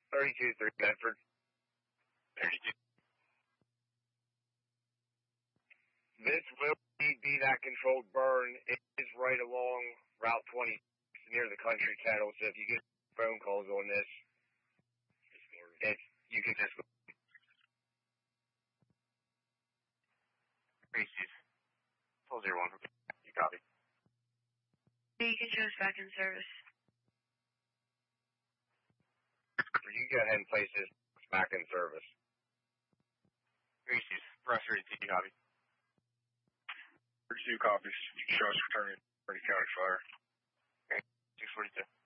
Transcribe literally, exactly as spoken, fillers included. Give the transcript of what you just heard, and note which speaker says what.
Speaker 1: thirty-two three Bedford.
Speaker 2: thirty-two.
Speaker 1: This will be that controlled burn. It is right along Route twenty near the country kettle, so if you get phone calls on this, it's, you can just...
Speaker 2: Reese's. twelve oh one. You copy.
Speaker 3: Beacon shows back in service.
Speaker 1: You go ahead and place this back in service.
Speaker 2: Reese's. Brush thirty-two, copy.
Speaker 4: thirty-two copies. You can show us returning County Fire.
Speaker 2: Okay, six forty-two.